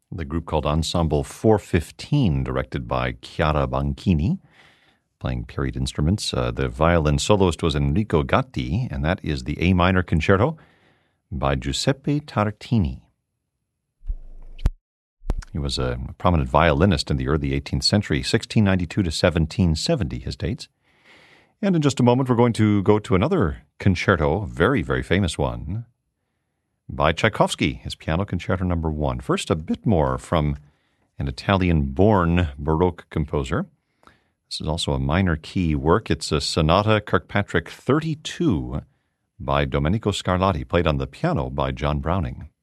the group called Ensemble 415, directed by Chiara Banchini, playing period instruments. The violin soloist was Enrico Gatti, and that is the A minor concerto by Giuseppe Tartini. He was a prominent violinist in the early 18th century, 1692 to 1770, his dates. And in just a moment, we're going to go to another concerto, a very, very famous one, by Tchaikovsky, his Piano Concerto No. 1. First, a bit more from an Italian-born Baroque composer. This is also a minor key work. It's a Sonata Kirkpatrick 32 by Domenico Scarlatti, played on the piano by John Browning.